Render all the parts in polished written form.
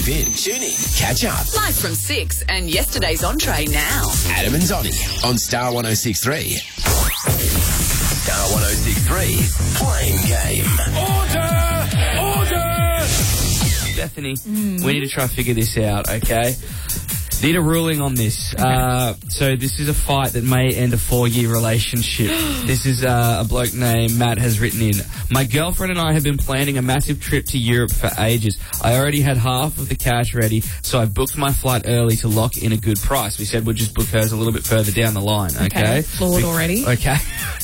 Binge, tune in, catch up. Live from 6 and yesterday's entree now. Adam and Donnie on Star 106.3. Star 106.3, Playing Game. Order! Bethany, we need to try to figure this out, okay? Need a ruling on this. So this is a fight that may end a 4-year relationship. This is a bloke named Matt has written in. My girlfriend and I have been planning a massive trip to Europe for ages. I already had half of the cash ready, so I booked my flight early to lock in a good price. We said we'd just book hers a little bit further down the line, okay? Flawed already. Okay.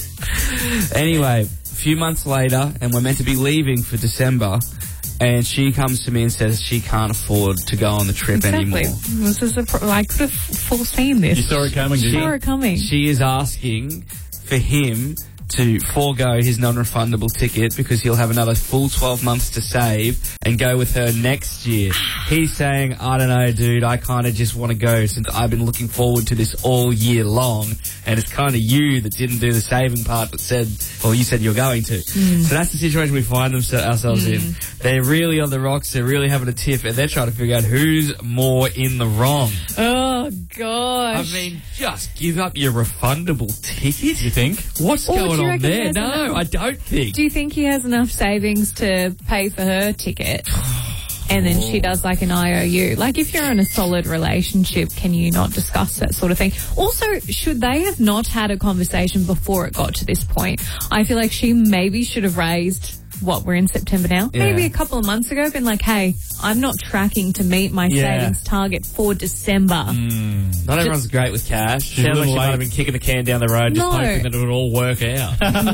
Anyway, a few months later, and we're meant to be leaving for December, and she comes to me and says she can't afford to go on the trip anymore. This is I could have foreseen this. You saw it coming, did you? Saw it coming. She is asking for him to forego his non-refundable ticket because he'll have another full 12 months to save and go with her next year. He's saying, I don't know, dude, I kind of just want to go since I've been looking forward to this all year long, and it's kind of you that didn't do the saving part but said, well, you said you're going to. So that's the situation we find ourselves in. They're really on the rocks, they're really having a tiff, and they're trying to figure out who's more in the wrong. Oh, gosh. I mean, just give up your refundable ticket? You think? What's going do you on reckon there? there's No, enough? I don't think. Do you think he has enough savings to pay for her ticket? And then she does like an IOU. Like, if you're in a solid relationship, can you not discuss that sort of thing? Also, should they have not had a conversation before it got to this point? I feel like she maybe should have raised, we're in September now? Yeah. Maybe a couple of months ago, been like, hey, I'm not tracking to meet my savings target for December. Not everyone's great with cash. Sounds like she might have been kicking the can down the road, just No. hoping that it would all work out.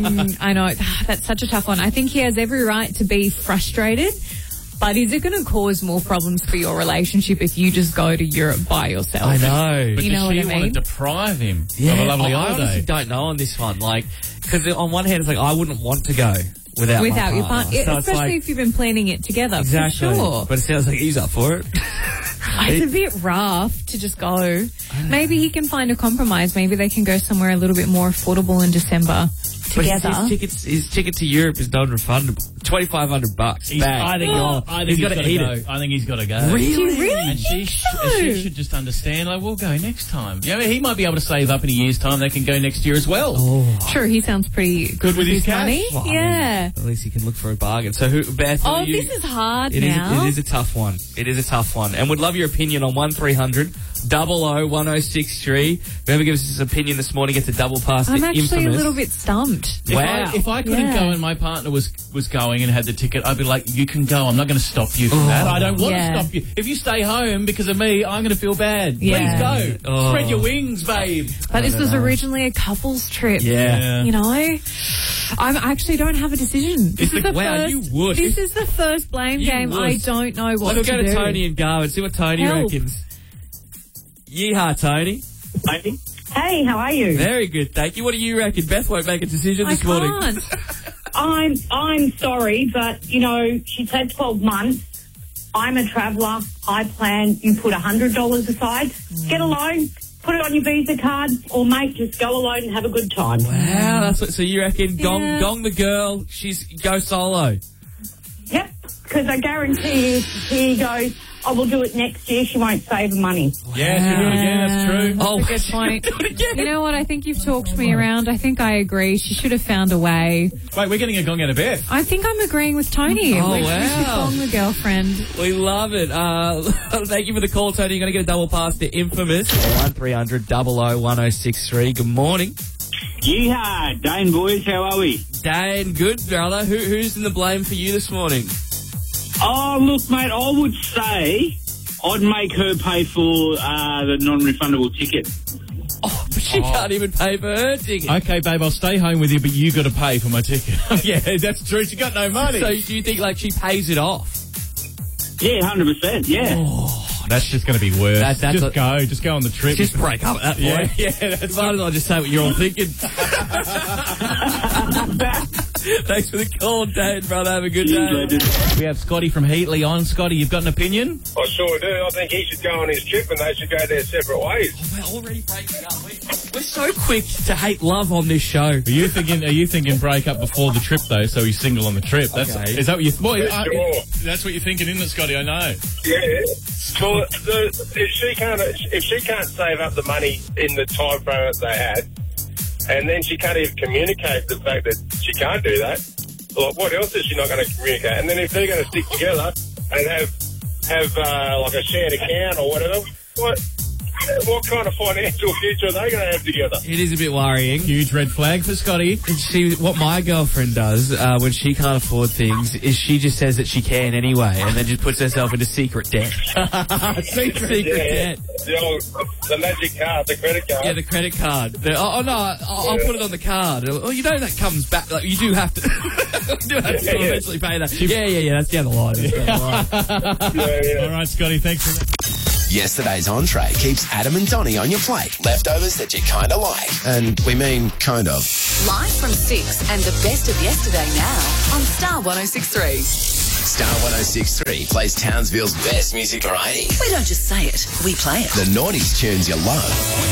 I know. That's such a tough one. I think he has every right to be frustrated. But is it going to cause more problems for your relationship if you just go to Europe by yourself? I know. But You know does she what I want mean? to deprive him of a lovely I honestly holiday? don't know on this one. Like, because on one hand, it's like, I wouldn't want to go without my Your partner. partner. So it's Especially like, if you've been planning it together, exactly. for sure. But it sounds like he's up for it. It's a bit rough to just go. Maybe he can find a compromise. Maybe they can go somewhere a little bit more affordable in December together. But his ticket to Europe is non-refundable. $2,500. I think he's got to eat go. it. I think he's got to go. Really? Do you really And think so? she should just understand, like, we'll go next time. Yeah, I mean, he might be able to save up in a year's time. They can go next year as well. True, he sounds pretty Good with his cash. money. Well, I mean, Yeah. at least he can look for a bargain. So, Beth? Oh, this is hard It now. is a tough one. It is a tough one. And we'd love your opinion on 1300 001063. Whoever gives us his opinion this morning gets a double pass I'm to actually Infamous. a little bit stumped. If I couldn't Yeah. go and my partner was going and had the ticket, I'd be like, you can go. I'm not going to stop you from that. I don't want Yeah. to stop you. If you stay home because of me, I'm going to feel bad. Yeah. Please go. Oh. Spread your wings, babe. But this was originally a couple's trip. Yeah. You know, I actually don't have a decision. This is the wow, first, you would. This is the first blame You game. would. I don't know what Let's to go to do. Tony and Garvin, see what Tony Help. reckons. Yeehaw, Tony. Hey, how are you? Very good, thank you. What do you reckon? Beth won't make a decision this morning. I'm sorry, but you know she's had 12 months. I'm a traveller. I plan. You put $100 aside. Get a loan. Put it on your Visa card, or mate, just go alone and have a good time. Wow, that's what. So you reckon Yeah. gong the girl? She's go solo. Yep, because I guarantee you, here goes. I will do it next year. She won't save her money. Yeah, she do it again. That's true. That's a good point. You know what? I think you've talked me around. I think I agree. She should have found a way. Wait, we're getting a gong out of Beth. I think I'm agreeing with Tony. Oh, We should wow. gong the girlfriend. We love it. Thank you for the call, Tony. You're going to get a double pass to Infamous. 1300 001063. Good morning. Yeehaw, Dane boys, how are we? Dan, good, brother. Who's in the blame for you this morning? Oh, look, mate, I would say I'd make her pay for the non-refundable ticket. Oh, but she can't even pay for her ticket. Okay, babe, I'll stay home with you, but you got to pay for my ticket. Yeah, that's true. She got no money. So do you think, like, she pays it off? Yeah, 100%, yeah. Oh, that's just going to be worse. That's Just go on the trip. Just break up at that Yeah, point. yeah, that's Might as well just say what you're all thinking. Thanks for the call, Dane, brother. Have a good day. We have Scotty from Heatley on. Scotty, you've got an opinion? I sure do. I think he should go on his trip and they should go their separate ways. We're already breaking up. We're so quick to hate love on this show. Are you thinking break up before the trip though, so he's single on the trip? Is that what you? Sure. That's what you're thinking, isn't it, Scotty? I know. Yeah. Well, if she can't save up the money in the time frame that they had, and then she can't even communicate the fact that she can't do that, like what else is she not going to communicate? And then if they're going to stick together and have like a shared account or whatever, what kind of financial future are they going to have together? It is a bit worrying. Huge red flag for Scotty. See, what my girlfriend does when she can't afford things is she just says that she can anyway, and then just puts herself into secret debt. secret debt. The magic card, the credit card. Yeah, the credit card. I'll put it on the card. Oh, you know that comes back. Like, you do have to. Eventually pay that. Yeah. That's down the line. All right, Scotty. Thanks for that. Yesterday's entree keeps Adam and Donnie on your plate. Leftovers that you kind of like. And we mean kind of. Live from 6 and the best of yesterday now on Star 106.3. Star 106.3 plays Townsville's best music variety. We don't just say it, we play it. The noughties tunes you love.